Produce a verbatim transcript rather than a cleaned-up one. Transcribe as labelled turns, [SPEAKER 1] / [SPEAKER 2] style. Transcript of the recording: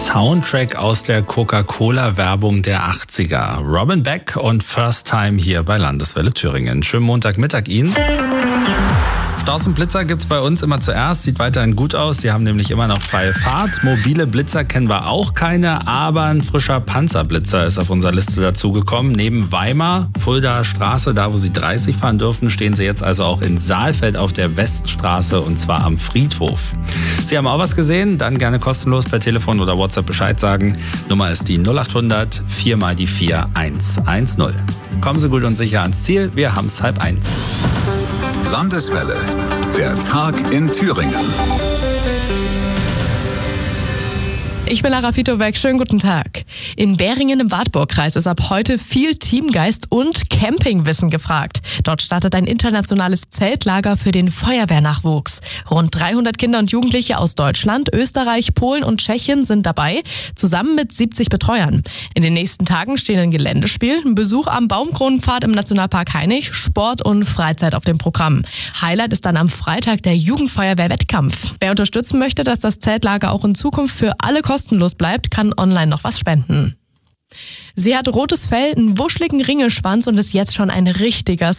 [SPEAKER 1] Soundtrack aus der Coca-Cola-Werbung der achtziger. Robin Beck und First Time hier bei Landeswelle Thüringen. Schönen Montagmittag Ihnen. Staus und Blitzer gibt's bei uns immer zuerst, sieht weiterhin gut aus. Sie haben nämlich immer noch freie Fahrt. Mobile Blitzer kennen wir auch keine, aber ein frischer Panzerblitzer ist auf unserer Liste dazugekommen. Neben Weimar, Fuldaer Straße, da wo Sie dreißig fahren dürfen, stehen Sie jetzt also auch in Saalfeld auf der Weststraße und zwar am Friedhof. Sie haben auch was gesehen? Dann gerne kostenlos per Telefon oder WhatsApp Bescheid sagen. Nummer ist die null acht hundert vier mal die vier eins eins null. Kommen Sie gut und sicher ans Ziel, wir haben's halb eins.
[SPEAKER 2] Landeswelle, der Tag in Thüringen.
[SPEAKER 3] Ich bin Lara Fitobeck, schönen guten Tag. In Beringen im Wartburgkreis ist ab heute viel Teamgeist und Campingwissen gefragt. Dort startet ein internationales Zeltlager für den Feuerwehrnachwuchs. Rund dreihundert Kinder und Jugendliche aus Deutschland, Österreich, Polen und Tschechien sind dabei, zusammen mit siebzig Betreuern. In den nächsten Tagen stehen ein Geländespiel, ein Besuch am Baumkronenpfad im Nationalpark Hainich, Sport und Freizeit auf dem Programm. Highlight ist dann am Freitag der Jugendfeuerwehr-Wettkampf. Wer unterstützen möchte, dass das Zeltlager auch in Zukunft für alle kostenlos bleibt, kann online noch was spenden. Sie hat rotes Fell, einen wuscheligen Ringelschwanz und ist jetzt schon ein richtiger